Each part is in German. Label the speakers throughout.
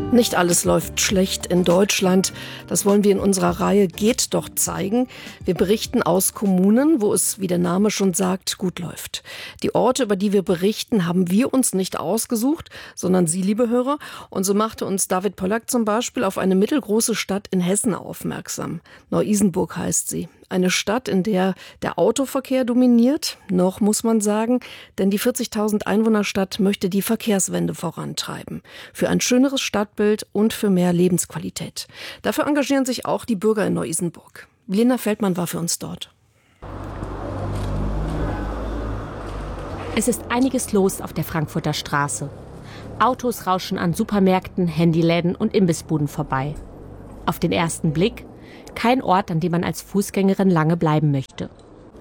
Speaker 1: Nicht alles läuft schlecht in Deutschland. Das wollen wir in unserer Reihe Geht doch zeigen. Wir berichten aus Kommunen, wo es, wie der Name schon sagt, gut läuft. Die Orte, über die wir berichten, haben wir uns nicht ausgesucht, sondern Sie, liebe Hörer. Und so machte uns David Pollack zum Beispiel auf eine mittelgroße Stadt in Hessen aufmerksam. Neu-Isenburg heißt sie. Eine Stadt, in der der Autoverkehr dominiert, noch muss man sagen, denn die 40.000 Einwohnerstadt möchte die Verkehrswende vorantreiben. Für ein schöneres Stadtbild und für mehr Lebensqualität. Dafür engagieren sich auch die Bürger in Neu-Isenburg. Linda Feldmann war für uns dort.
Speaker 2: Es ist einiges los auf der Frankfurter Straße. Autos rauschen an Supermärkten, Handyläden und Imbissbuden vorbei. Auf den ersten Blick kein Ort, an dem man als Fußgängerin lange bleiben möchte.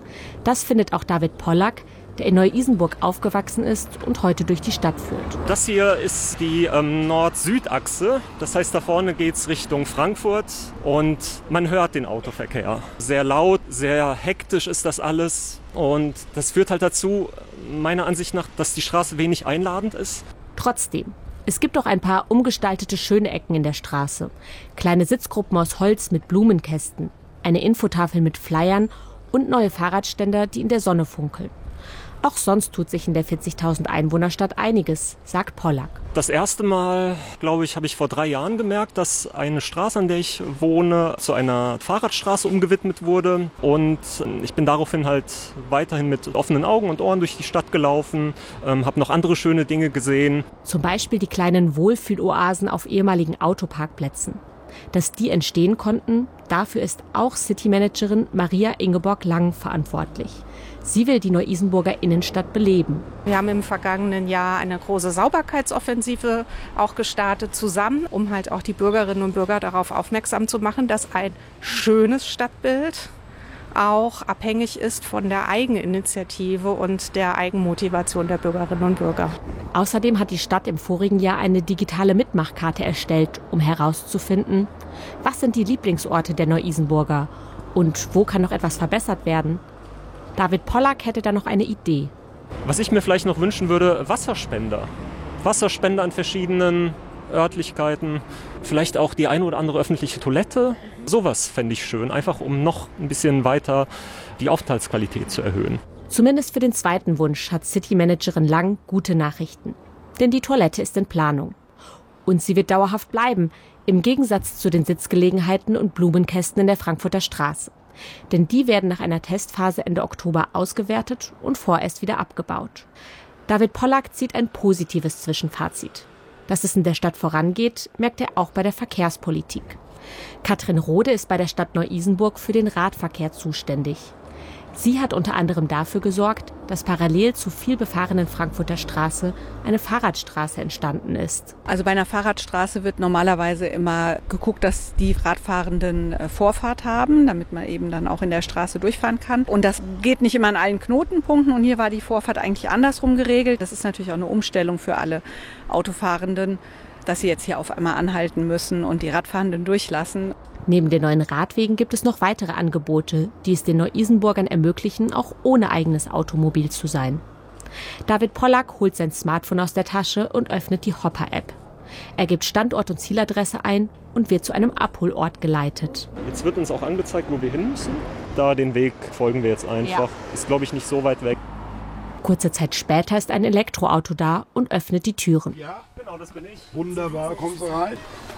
Speaker 2: Das findet auch David Pollack, der in Neu-Isenburg aufgewachsen ist und heute durch die Stadt führt.
Speaker 3: Das hier ist die Nord-Süd-Achse. Das heißt, da vorne geht es Richtung Frankfurt und man hört den Autoverkehr. Sehr laut, sehr hektisch ist das alles. Und das führt halt dazu, meiner Ansicht nach, dass die Straße wenig einladend ist.
Speaker 2: Trotzdem. Es gibt auch ein paar umgestaltete schöne Ecken in der Straße. Kleine Sitzgruppen aus Holz mit Blumenkästen, eine Infotafel mit Flyern und neue Fahrradständer, die in der Sonne funkeln. Auch sonst tut sich in der 40.000 Einwohnerstadt einiges, sagt Pollack.
Speaker 3: Das erste Mal, glaube ich, habe ich vor 3 Jahren gemerkt, dass eine Straße, an der ich wohne, zu einer Fahrradstraße umgewidmet wurde. Und ich bin daraufhin halt weiterhin mit offenen Augen und Ohren durch die Stadt gelaufen, habe noch andere schöne Dinge gesehen.
Speaker 2: Zum Beispiel die kleinen Wohlfühloasen auf ehemaligen Autoparkplätzen. Dass die entstehen konnten, dafür ist auch Citymanagerin Maria Ingeborg Lang verantwortlich. Sie will die Neu-Isenburger Innenstadt beleben.
Speaker 4: Wir haben im vergangenen Jahr eine große Sauberkeitsoffensive auch gestartet zusammen, um halt auch die Bürgerinnen und Bürger darauf aufmerksam zu machen, dass ein schönes Stadtbild auch abhängig ist von der Eigeninitiative und der Eigenmotivation der Bürgerinnen und Bürger.
Speaker 2: Außerdem hat die Stadt im vorigen Jahr eine digitale Mitmachkarte erstellt, um herauszufinden, was sind die Lieblingsorte der Neu-Isenburger und wo kann noch etwas verbessert werden. David Pollack hätte da noch eine Idee.
Speaker 3: Was ich mir vielleicht noch wünschen würde, Wasserspender. Wasserspender an verschiedenen Örtlichkeiten. Vielleicht auch die eine oder andere öffentliche Toilette. Sowas fände ich schön, einfach um noch ein bisschen weiter die Aufenthaltsqualität zu erhöhen.
Speaker 2: Zumindest für den zweiten Wunsch hat Citymanagerin Lang gute Nachrichten. Denn die Toilette ist in Planung. Und sie wird dauerhaft bleiben, im Gegensatz zu den Sitzgelegenheiten und Blumenkästen in der Frankfurter Straße. Denn die werden nach einer Testphase Ende Oktober ausgewertet und vorerst wieder abgebaut. David Pollack zieht ein positives Zwischenfazit. Dass es in der Stadt vorangeht, merkt er auch bei der Verkehrspolitik. Katrin Rode ist bei der Stadt Neu-Isenburg für den Radverkehr zuständig. Sie hat unter anderem dafür gesorgt, dass parallel zur viel befahrenen Frankfurter Straße eine Fahrradstraße entstanden ist.
Speaker 4: Also bei einer Fahrradstraße wird normalerweise immer geguckt, dass die Radfahrenden Vorfahrt haben, damit man eben dann auch in der Straße durchfahren kann. Und das geht nicht immer an allen Knotenpunkten und hier war die Vorfahrt eigentlich andersrum geregelt. Das ist natürlich auch eine Umstellung für alle Autofahrenden, dass sie jetzt hier auf einmal anhalten müssen und die Radfahrenden durchlassen.
Speaker 2: Neben den neuen Radwegen gibt es noch weitere Angebote, die es den Neu-Isenburgern ermöglichen, auch ohne eigenes Automobil zu sein. David Pollack holt sein Smartphone aus der Tasche und öffnet die Hopper-App. Er gibt Standort und Zieladresse ein und wird zu einem Abholort geleitet.
Speaker 3: Jetzt wird uns auch angezeigt, wo wir hin müssen. Da den Weg folgen wir jetzt einfach. Ja. Ist, glaube ich, nicht so weit weg.
Speaker 2: Kurze Zeit später ist ein Elektroauto da und öffnet die Türen.
Speaker 5: Ja, genau, das bin ich. Wunderbar, kommst du rein?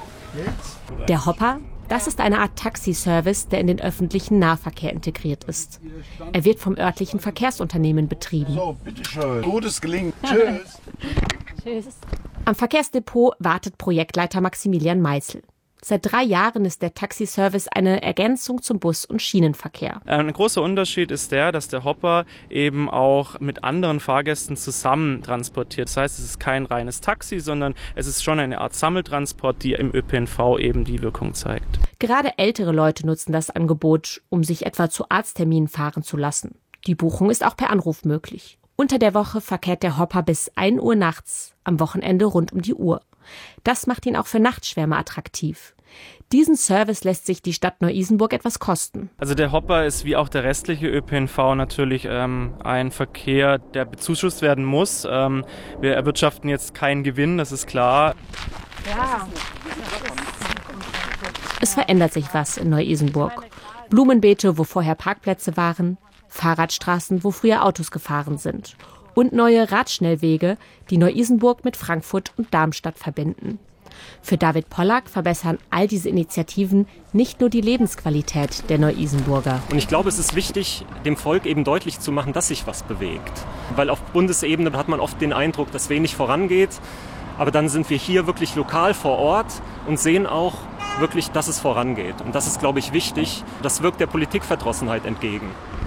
Speaker 5: Jetzt?
Speaker 2: Der Hopper, das ist eine Art Taxiservice, der in den öffentlichen Nahverkehr integriert ist. Er wird vom örtlichen Verkehrsunternehmen betrieben.
Speaker 5: So, bitteschön. Gutes Gelingen. Tschüss.
Speaker 2: Tschüss. Am Verkehrsdepot wartet Projektleiter Maximilian Meißel. Seit 3 Jahren ist der Taxiservice eine Ergänzung zum Bus- und Schienenverkehr.
Speaker 6: Ein großer Unterschied ist dass der Hopper eben auch mit anderen Fahrgästen zusammen transportiert. Das heißt, es ist kein reines Taxi, sondern es ist schon eine Art Sammeltransport, die im ÖPNV eben die Wirkung zeigt.
Speaker 2: Gerade ältere Leute nutzen das Angebot, um sich etwa zu Arztterminen fahren zu lassen. Die Buchung ist auch per Anruf möglich. Unter der Woche verkehrt der Hopper bis 1 Uhr nachts, am Wochenende rund um die Uhr. Das macht ihn auch für Nachtschwärmer attraktiv. Diesen Service lässt sich die Stadt Neu-Isenburg etwas kosten.
Speaker 6: Also der Hopper ist wie auch der restliche ÖPNV natürlich ein Verkehr, der bezuschusst werden muss. Wir erwirtschaften jetzt keinen Gewinn, das ist klar.
Speaker 4: Ja,
Speaker 2: Es verändert sich was in Neu-Isenburg. Blumenbeete, wo vorher Parkplätze waren, Fahrradstraßen, wo früher Autos gefahren sind. Und neue Radschnellwege, die Neu-Isenburg mit Frankfurt und Darmstadt verbinden. Für David Pollack verbessern all diese Initiativen nicht nur die Lebensqualität der Neu-Isenburger.
Speaker 3: Und ich glaube, es ist wichtig, dem Volk eben deutlich zu machen, dass sich was bewegt. Weil auf Bundesebene hat man oft den Eindruck, dass wenig vorangeht. Aber dann sind wir hier wirklich lokal vor Ort und sehen auch wirklich, dass es vorangeht. Und das ist, glaube ich, wichtig. Das wirkt der Politikverdrossenheit entgegen.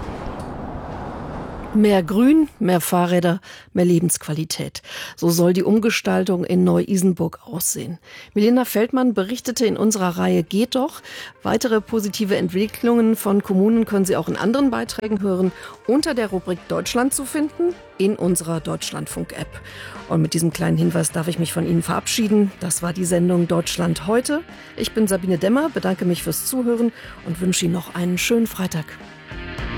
Speaker 1: Mehr Grün, mehr Fahrräder, mehr Lebensqualität. So soll die Umgestaltung in Neu-Isenburg aussehen. Milena Feldmann berichtete in unserer Reihe Geht doch. Weitere positive Entwicklungen von Kommunen können Sie auch in anderen Beiträgen hören, unter der Rubrik Deutschland zu finden, in unserer Deutschlandfunk-App. Und mit diesem kleinen Hinweis darf ich mich von Ihnen verabschieden. Das war die Sendung Deutschland heute. Ich bin Sabine Demmer, bedanke mich fürs Zuhören und wünsche Ihnen noch einen schönen Freitag.